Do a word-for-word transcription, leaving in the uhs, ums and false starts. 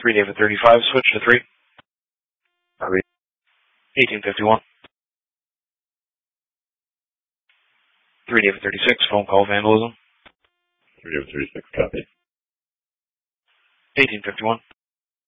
three David thirty-five, switch to three. Copy. eighteen fifty-one. three David thirty-six, phone call vandalism. three David thirty-six, copy. eighteen fifty-one.